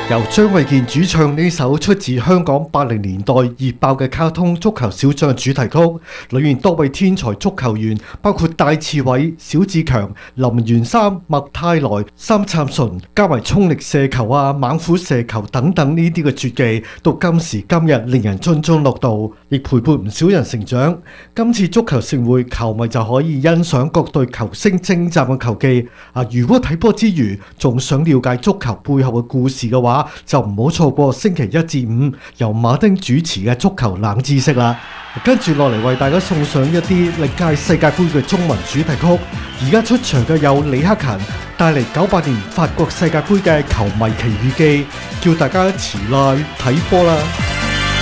由張衛健主唱呢首出自香港80年代熱爆嘅卡通足球小將主題曲，裏面多位天才足球員，包括戴志偉、小志強、林源三、麥泰來、三杉純，加埋衝力射球啊、猛虎射球等等呢啲嘅絕技，到今時今日令人津津樂道，亦陪伴唔少人成長。今次足球盛會，球迷就可以欣賞各隊球星精湛嘅球技。如果睇波之餘，仲想了解足球背後嘅故事嘅話，就唔好錯過星期1至5由馬丁主持嘅足球冷知識啦。跟住落嚟為大家送上一啲歷屆世界盃嘅中文主題曲。而家出場嘅有李克勤帶嚟98年法國世界盃嘅球迷奇遇記，叫大家一齊嚟睇波啦。